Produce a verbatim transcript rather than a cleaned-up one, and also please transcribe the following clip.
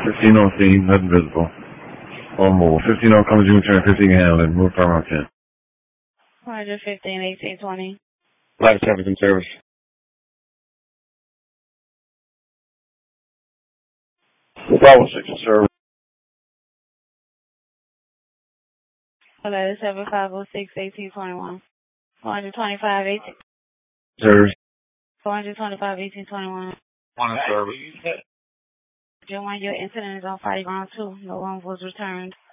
fifteen on scene, nothing visible. On move. fifteen on coming June turn, fifteen handling. Move firm on ten. one fifteen, eighteen twenty. Life service and service. Bravo six and service. eleven seven five oh six, eighteen twenty-one. four twenty-five, eighteen. Service. four twenty-five, eighteen twenty-one. One in service. June one, your incident is on fire ground two. No one was returned.